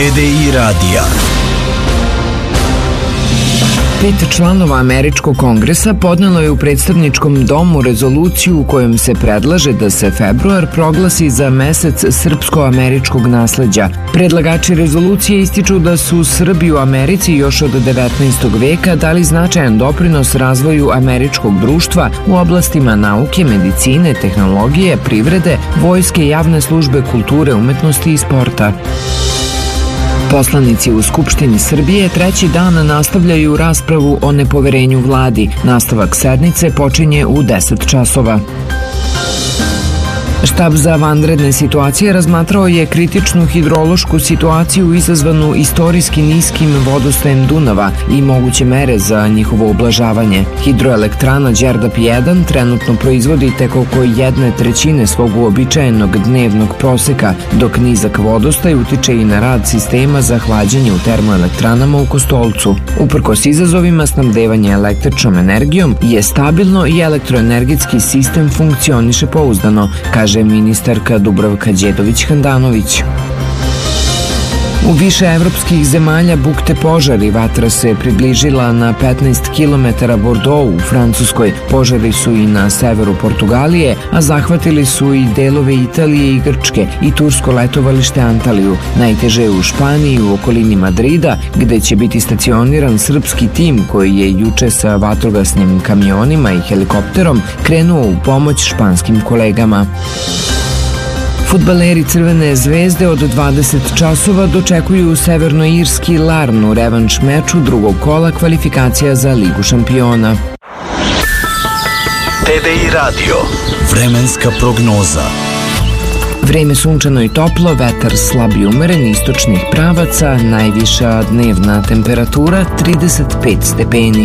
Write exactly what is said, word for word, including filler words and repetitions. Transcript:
T D I radija. Pet članova Američkog kongresa podnelo je u predstavničkom domu rezoluciju u kojom se predlaže da se februar proglasi za mesec srpsko-američkog nasleđa. Predlagači rezolucije ističu da su Srbi u Americi još od devetnaestog veka dali značajan doprinos razvoju američkog društva u oblastima nauke, medicine, tehnologije, privrede, vojske, javne službe, kulture, umetnosti i sporta. Poslanici u Skupštini Srbije treći dan nastavljaju raspravu o nepoverenju vladi. Nastavak sednice počinje u deset časova. Štab za vanredne situacije razmatrao je kritičnu hidrološku situaciju izazvanu istorijski niskim vodostajem Dunava i moguće mere za njihovo ublažavanje. Hidroelektrana Đerdap jedan trenutno proizvodi tek oko jedne trećine svog uobičajenog dnevnog proseka, dok nizak vodostaj utiče i na rad sistema za hlađenje u termoelektranama u Kostolcu. Uprkos izazovima, snabdevanje električnom energijom je stabilno i elektroenergetski sistem funkcioniše pouzdano, kaže ministarka Dubravka Đedović-Handanović. U više evropskih zemalja bukte požari, vatra se približila na petnaest kilometara Bordeaux u Francuskoj. Požari su i na severu Portugalije, a zahvatili su i delove Italije i Grčke i tursko letovalište Antaliju. Najteže je u Španiji, u okolini Madrida, gde će biti stacioniran srpski tim koji je juče sa vatrogasnim kamionima i helikopterom krenuo u pomoć španskim kolegama. Fudbaleri Crvene zvezde od dvadeset časova dočekuju severnoirski Larn u revanš meču drugog kola kvalifikacija za Ligu šampiona. T D I radio. Vremenska prognoza. Vreme sunčano i toplo, vetar slab i umeren istočnih pravaca, najviša dnevna temperatura trideset pet stepeni.